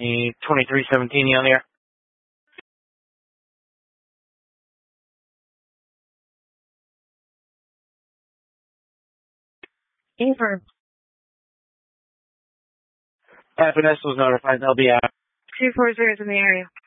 2317 on the air. Affirm. FNS was notified. They'll be out. 240 is in the area.